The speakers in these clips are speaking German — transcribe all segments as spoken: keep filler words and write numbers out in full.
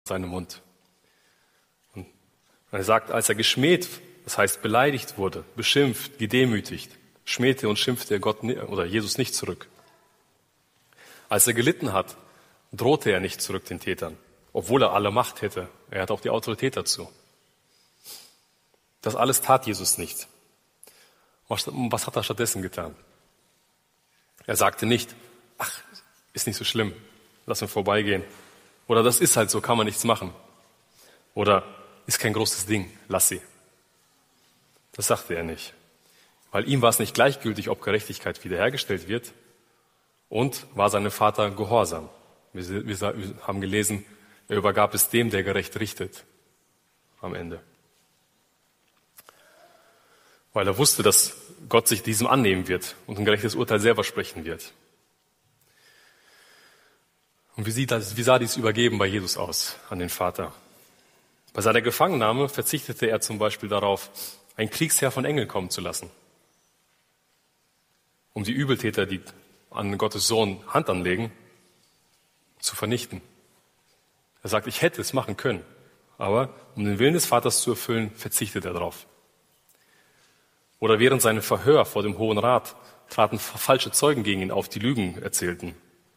seinem Mund. Und er sagt, als er geschmäht, das heißt beleidigt wurde, beschimpft, gedemütigt, schmähte und schimpfte er Gott oder Jesus nicht zurück. Als er gelitten hat, drohte er nicht zurück den Tätern, obwohl er alle Macht hätte. Er hat auch die Autorität dazu. Das alles tat Jesus nicht. Was, was hat er stattdessen getan? Er sagte nicht, ach, ist nicht so schlimm, lass mir vorbeigehen. Oder das ist halt so, kann man nichts machen. Oder ist kein großes Ding, lass sie. Das sagte er nicht. Weil ihm war es nicht gleichgültig, ob Gerechtigkeit wiederhergestellt wird, und war seinem Vater gehorsam. Wir, wir haben gelesen, er übergab es dem, der gerecht richtet, am Ende. Weil er wusste, dass Gott sich diesem annehmen wird und ein gerechtes Urteil selber sprechen wird. Und wie, sieht das, wie sah dies Übergeben bei Jesus aus an den Vater? Bei seiner Gefangennahme verzichtete er zum Beispiel darauf, ein Kriegsheer von Engeln kommen zu lassen, um die Übeltäter, die an Gottes Sohn Hand anlegen, zu vernichten. Er sagt, ich hätte es machen können, aber um den Willen des Vaters zu erfüllen, verzichtet er darauf. Oder während seinem Verhör vor dem Hohen Rat traten falsche Zeugen gegen ihn auf, die Lügen erzählten.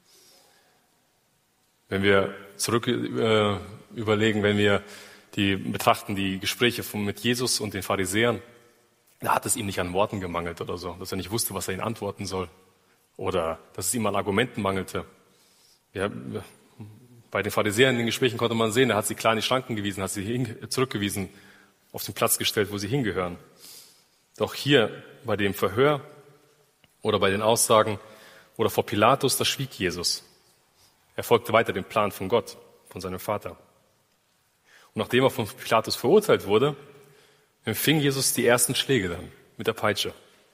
Wenn wir zurück äh, überlegen, wenn wir die betrachten die Gespräche von, mit Jesus und den Pharisäern, da hat es ihm nicht an Worten gemangelt oder so, dass er nicht wusste, was er ihnen antworten soll. Oder dass es ihm an Argumenten mangelte. Ja, bei den Pharisäern in den Gesprächen konnte man sehen, er hat sie klar in die Schranken gewiesen, hat sie hin, zurückgewiesen, auf den Platz gestellt, wo sie hingehören. Doch hier bei dem Verhör oder bei den Aussagen oder vor Pilatus, da schwieg Jesus. Er folgte weiter dem Plan von Gott, von seinem Vater. Und nachdem er von Pilatus verurteilt wurde, empfing Jesus die ersten Schläge dann mit der Peitsche.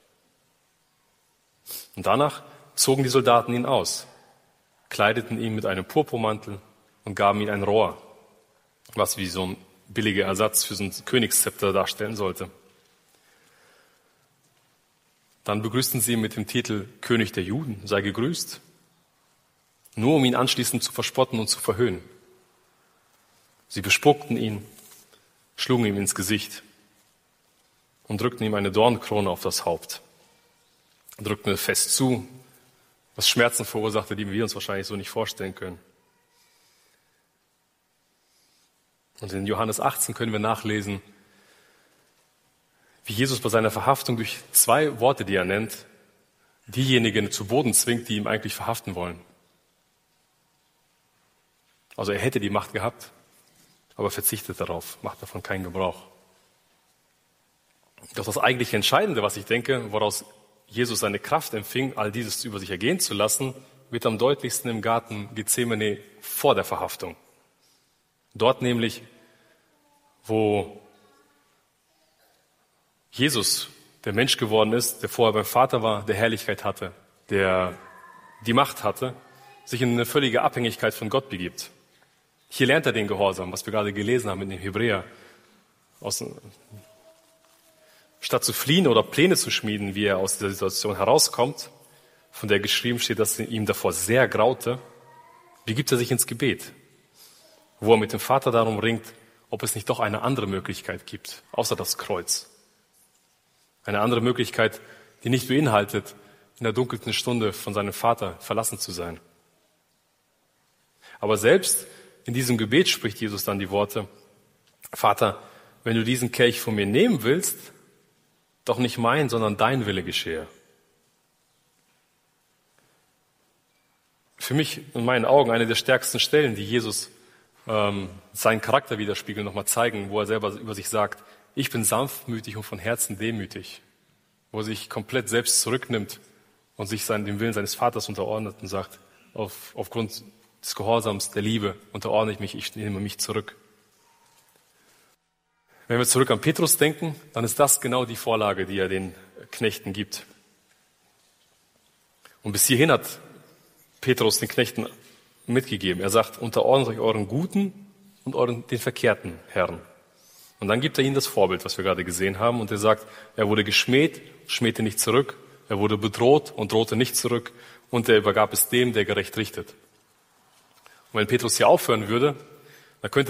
Und danach zogen die Soldaten ihn aus, kleideten ihn mit einem Purpurmantel und gaben ihm ein Rohr, was wie so ein billiger Ersatz für so ein Königszepter darstellen sollte. Dann begrüßten sie ihn mit dem Titel König der Juden, sei gegrüßt, nur um ihn anschließend zu verspotten und zu verhöhnen. Sie bespuckten ihn, schlugen ihm ins Gesicht und drückten ihm eine Dornkrone auf das Haupt. Drückten es fest zu, was Schmerzen verursachte, die wir uns wahrscheinlich so nicht vorstellen können. Und in Johannes achtzehn können wir nachlesen, wie Jesus bei seiner Verhaftung durch zwei Worte, die er nennt, diejenigen zu Boden zwingt, die ihm eigentlich verhaften wollen. Also er hätte die Macht gehabt, aber verzichtet darauf, macht davon keinen Gebrauch. Doch das eigentlich Entscheidende, was ich denke, woraus Jesus seine Kraft empfing, all dieses über sich ergehen zu lassen, wird am deutlichsten im Garten Gethsemane vor der Verhaftung. Dort nämlich, wo Jesus, der Mensch geworden ist, der vorher beim Vater war, der Herrlichkeit hatte, der die Macht hatte, sich in eine völlige Abhängigkeit von Gott begibt. Hier lernt er den Gehorsam, was wir gerade gelesen haben in dem Hebräer. Aus, statt zu fliehen oder Pläne zu schmieden, wie er aus dieser Situation herauskommt, von der geschrieben steht, dass ihm davor sehr graute, begibt er sich ins Gebet, wo er mit dem Vater darum ringt, ob es nicht doch eine andere Möglichkeit gibt, außer das Kreuz. Eine andere Möglichkeit, die nicht beinhaltet, in der dunkelsten Stunde von seinem Vater verlassen zu sein. Aber selbst in diesem Gebet spricht Jesus dann die Worte, Vater, wenn du diesen Kelch von mir nehmen willst, doch nicht mein, sondern dein Wille geschehe. Für mich in meinen Augen eine der stärksten Stellen, die Jesus ähm, seinen Charakter widerspiegeln, nochmal zeigen, wo er selber über sich sagt, ich bin sanftmütig und von Herzen demütig, wo er sich komplett selbst zurücknimmt und sich sein, dem Willen seines Vaters unterordnet und sagt, auf, aufgrund des Gehorsams, der Liebe unterordne ich mich, ich nehme mich zurück. Wenn wir zurück an Petrus denken, dann ist das genau die Vorlage, die er den Knechten gibt. Und bis hierhin hat Petrus den Knechten mitgegeben. Er sagt, unterordnet euch euren guten und euren, den verkehrten Herren. Und dann gibt er ihnen das Vorbild, was wir gerade gesehen haben. Und er sagt, er wurde geschmäht, schmähte nicht zurück. Er wurde bedroht und drohte nicht zurück. Und er übergab es dem, der gerecht richtet. Und wenn Petrus hier aufhören würde, Man könnte